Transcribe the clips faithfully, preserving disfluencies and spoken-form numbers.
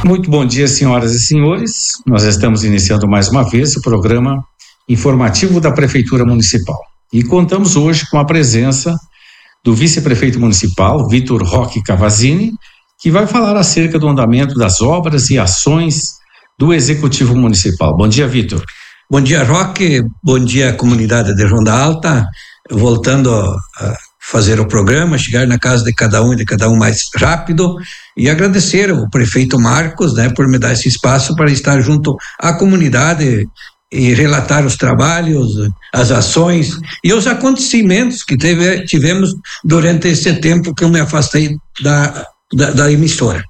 Muito bom dia, senhoras e senhores. Nós estamos iniciando mais uma vez o programa informativo da Prefeitura Municipal. E contamos hoje com a presença do vice-prefeito municipal, Vitor Roque Cavazzini, que vai falar acerca do andamento das obras e ações do Executivo Municipal. Bom dia, Vitor. Bom dia, Roque. Bom dia, comunidade de Ronda Alta. Voltando a fazer o programa, chegar na casa de cada um e de cada um mais rápido, e agradecer ao prefeito Marcos, né, por me dar esse espaço para estar junto à comunidade e relatar os trabalhos, as ações e os acontecimentos que teve, tivemos durante esse tempo que eu me afastei da, da, da emissora.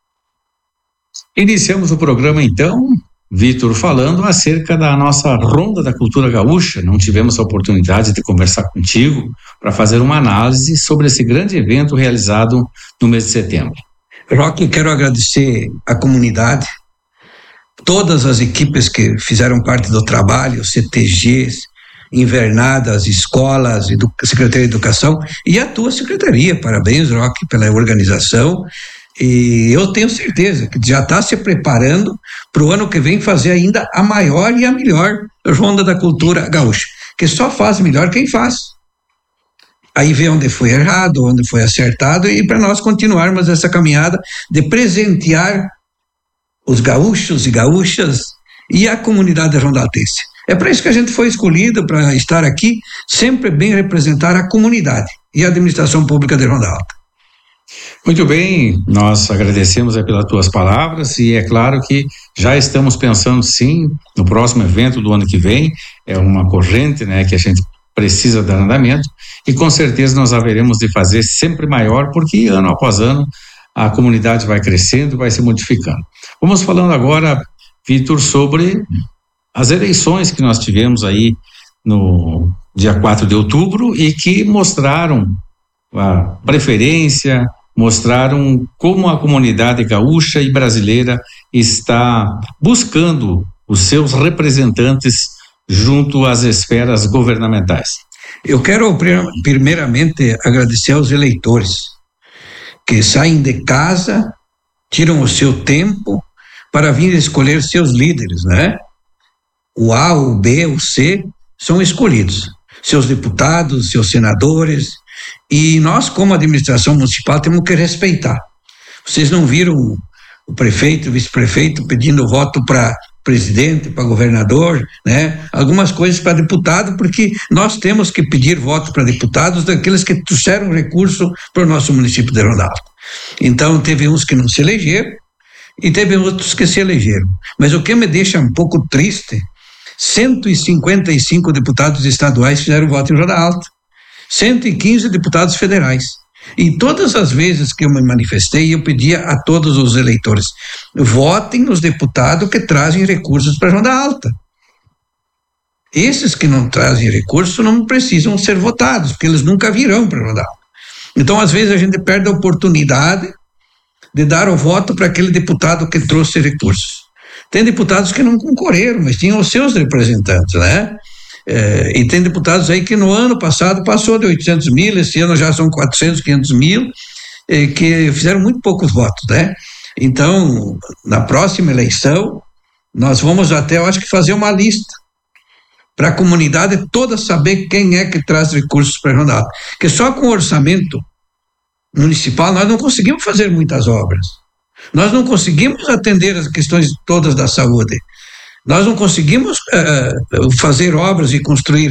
Iniciamos o programa então, Vitor, falando acerca da nossa Ronda da Cultura Gaúcha. Não tivemos a oportunidade de conversar contigo para fazer uma análise sobre esse grande evento realizado no mês de setembro. Roque, quero agradecer à comunidade, todas as equipes que fizeram parte do trabalho, C T Gs, invernadas, escolas, edu- Secretaria de Educação e a tua secretaria. Parabéns, Roque, pela organização. E eu tenho certeza que já está se preparando para o ano que vem fazer ainda a maior e a melhor Ronda da Cultura Gaúcha, que só faz melhor quem faz. Aí vê onde foi errado, onde foi acertado, e para nós continuarmos essa caminhada de presentear os gaúchos e gaúchas e a comunidade rondaltense. É para isso que a gente foi escolhido, para estar aqui, sempre bem representar a comunidade e a administração pública de Ronda Alta. Muito bem, nós agradecemos pelas tuas palavras e é claro que já estamos pensando sim no próximo evento do ano que vem. É uma corrente, né, que a gente precisa dar andamento e com certeza nós haveremos de fazer sempre maior, porque ano após ano a comunidade vai crescendo, vai se modificando. Vamos falando agora, Vitor, sobre as eleições que nós tivemos aí no dia quatro de outubro e que mostraram a preferência, mostraram como a comunidade gaúcha e brasileira está buscando os seus representantes junto às esferas governamentais. Eu quero primeiramente agradecer aos eleitores que saem de casa, tiram o seu tempo para vir escolher seus líderes, né? O A, o B, o C são escolhidos, seus deputados, seus senadores. E nós, como administração municipal, temos que respeitar. Vocês não viram o prefeito, o vice-prefeito pedindo voto para presidente, para governador, né? Algumas coisas para deputado, porque nós temos que pedir voto para deputados daqueles que trouxeram recurso para o nosso município de Ronda Alta. Então, teve uns que não se elegeram e teve outros que se elegeram. Mas o que me deixa um pouco triste, cento e cinquenta e cinco deputados estaduais fizeram voto em Ronda Alta. cento e quinze deputados federais. E todas as vezes que eu me manifestei, eu pedia a todos os eleitores: votem nos deputados que trazem recursos para a Ronda Alta. Esses que não trazem recursos não precisam ser votados, porque eles nunca virão para a Ronda Alta. Então, às vezes, a gente perde a oportunidade de dar o voto para aquele deputado que trouxe recursos. Tem deputados que não concorreram, mas tinham os seus representantes, né? É, e tem deputados aí que no ano passado passou de oitocentos mil, esse ano já são quatrocentos, quinhentos mil, é, que fizeram muito poucos votos, né? Então, na próxima eleição, nós vamos até, eu acho que fazer uma lista para a comunidade toda saber quem é que traz recursos para a Ronda Alta. Porque só com o orçamento municipal nós não conseguimos fazer muitas obras. Nós não conseguimos atender as questões todas da saúde. Nós não conseguimos uh, fazer obras e construir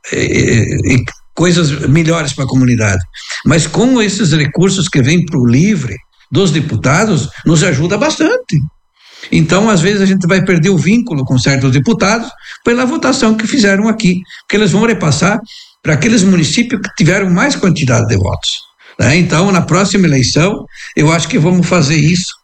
uh, coisas melhores para a comunidade. Mas com esses recursos que vêm para o livre dos deputados, nos ajuda bastante. Então, às vezes, a gente vai perder o vínculo com certos deputados pela votação que fizeram aqui, que eles vão repassar para aqueles municípios que tiveram mais quantidade de votos. Né? Então, na próxima eleição, eu acho que vamos fazer isso